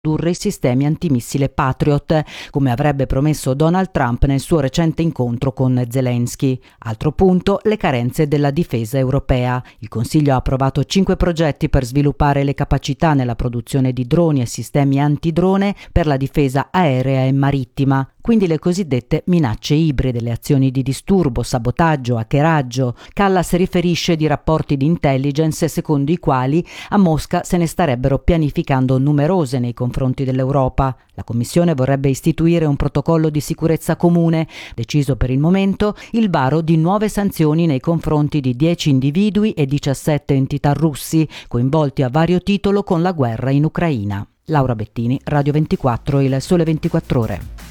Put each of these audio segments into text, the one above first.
i sistemi antimissile Patriot, come avrebbe promesso Donald Trump nel suo recente incontro con Zelensky. Altro punto, le carenze della difesa europea. Il Consiglio ha approvato 5 progetti per sviluppare le capacità nella produzione di droni e sistemi antidrone per la difesa aerea e marittima. Quindi le cosiddette minacce ibride, le azioni di disturbo, sabotaggio, hackeraggio. Callas riferisce di rapporti di intelligence secondo i quali a Mosca se ne starebbero pianificando numerose nei confronti dell'Europa. La Commissione vorrebbe istituire un protocollo di sicurezza comune, deciso per il momento il varo di nuove sanzioni nei confronti di 10 individui e 17 entità russi, coinvolti a vario titolo con la guerra in Ucraina. Laura Bettini, Radio 24, Il Sole 24 Ore.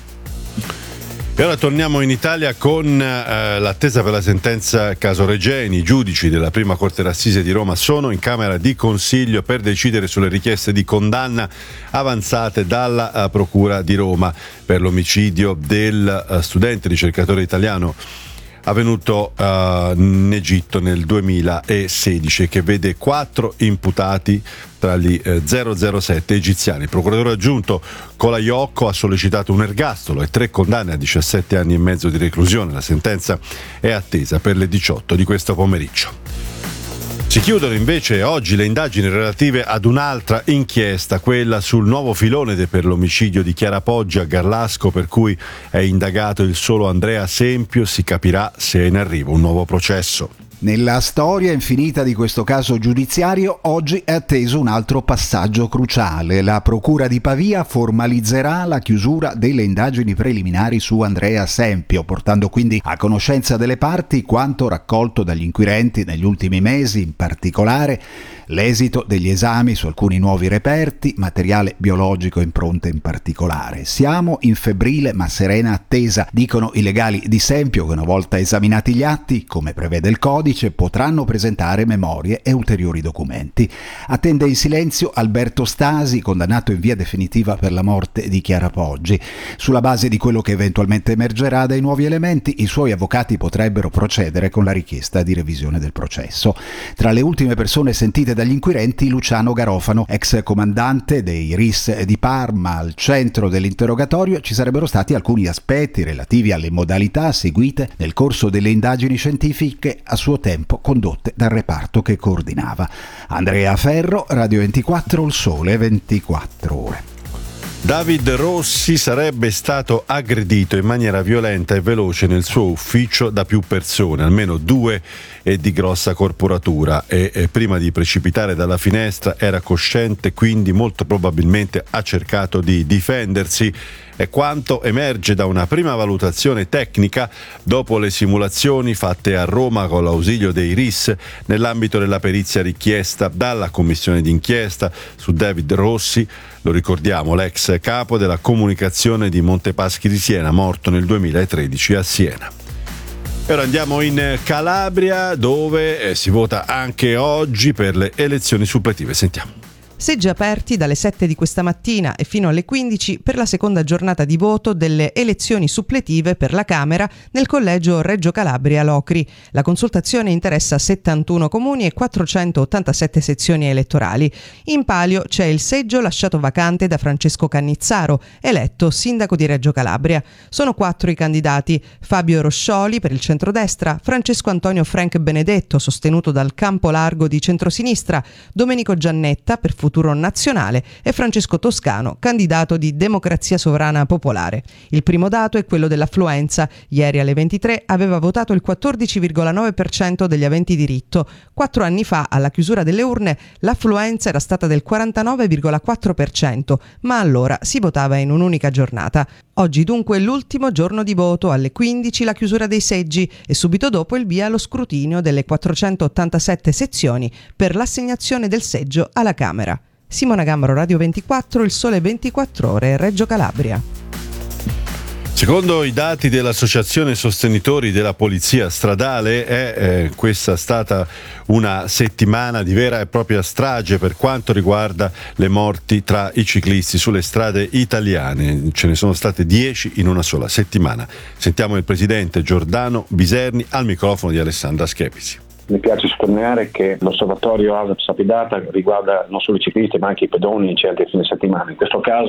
E ora torniamo in Italia con l'attesa per la sentenza caso Regeni. I giudici della prima Corte d'Assise di Roma sono in Camera di Consiglio per decidere sulle richieste di condanna avanzate dalla Procura di Roma per l'omicidio del studente ricercatore italiano avvenuto in Egitto nel 2016, che vede 4 imputati tra gli 007 egiziani. Il procuratore aggiunto Colaiocco ha sollecitato un ergastolo e 3 condanne a 17 anni e mezzo di reclusione. La sentenza è attesa per le 18 di questo pomeriggio. Si chiudono invece oggi le indagini relative ad un'altra inchiesta, quella sul nuovo filone per l'omicidio di Chiara Poggi a Garlasco, per cui è indagato il solo Andrea Sempio. Si capirà se è in arrivo un nuovo processo. Nella storia infinita di questo caso giudiziario, oggi è atteso un altro passaggio cruciale. La Procura di Pavia formalizzerà la chiusura delle indagini preliminari su Andrea Sempio, portando quindi a conoscenza delle parti quanto raccolto dagli inquirenti negli ultimi mesi, in particolare l'esito degli esami su alcuni nuovi reperti, materiale biologico e impronte in particolare. Siamo in febbrile ma serena attesa, dicono i legali di Sempio, che una volta esaminati gli atti, come prevede il codice, potranno presentare memorie e ulteriori documenti. Attende in silenzio Alberto Stasi, condannato in via definitiva per la morte di Chiara Poggi. Sulla base di quello che eventualmente emergerà dai nuovi elementi, i suoi avvocati potrebbero procedere con la richiesta di revisione del processo. Tra le ultime persone sentite dagli inquirenti, Luciano Garofano, ex comandante dei RIS di Parma. Al centro dell'interrogatorio ci sarebbero stati alcuni aspetti relativi alle modalità seguite nel corso delle indagini scientifiche a suo tempo condotte dal reparto che coordinava. Andrea Ferro, Radio 24, Il Sole 24 Ore. David Rossi sarebbe stato aggredito in maniera violenta e veloce nel suo ufficio da più persone, almeno 2 e di grossa corporatura, e prima di precipitare dalla finestra era cosciente, quindi molto probabilmente ha cercato di difendersi. È quanto emerge da una prima valutazione tecnica dopo le simulazioni fatte a Roma con l'ausilio dei RIS nell'ambito della perizia richiesta dalla commissione d'inchiesta su David Rossi. Lo ricordiamo, l'ex capo della comunicazione di Montepaschi di Siena, morto nel 2013 a Siena. E ora andiamo in Calabria, dove si vota anche oggi per le elezioni suppletive. Sentiamo. Seggi aperti dalle 7 di questa mattina e fino alle 15 per la seconda giornata di voto delle elezioni suppletive per la Camera nel collegio Reggio Calabria Locri. La consultazione interessa 71 comuni e 487 sezioni elettorali. In palio c'è il seggio lasciato vacante da Francesco Cannizzaro, eletto sindaco di Reggio Calabria. Sono 4 i candidati: Fabio Roscioli per il centrodestra, Francesco Antonio Frank Benedetto sostenuto dal campo largo di centrosinistra, Domenico Giannetta per Futuro Nazionale e Francesco Toscano, candidato di Democrazia Sovrana Popolare. Il primo dato è quello dell'affluenza. Ieri alle 23 aveva votato il 14,9% degli aventi diritto. 4 anni fa, alla chiusura delle urne, l'affluenza era stata del 49,4%, ma allora si votava in un'unica giornata. Oggi dunque è l'ultimo giorno di voto, alle 15 la chiusura dei seggi e subito dopo il via allo scrutinio delle 487 sezioni per l'assegnazione del seggio alla Camera. Simona Gambaro, Radio 24, Il Sole 24 Ore, Reggio Calabria. Secondo i dati dell'Associazione Sostenitori della Polizia Stradale, questa è stata una settimana di vera e propria strage per quanto riguarda le morti tra i ciclisti sulle strade italiane. Ce ne sono state 10 in una sola settimana. Sentiamo il presidente Giordano Biserni al microfono di Alessandra Schepisi. Mi piace sottolineare che l'osservatorio ASAP Sapidata riguarda non solo i ciclisti ma anche i pedoni in certi fine settimana. In questo caso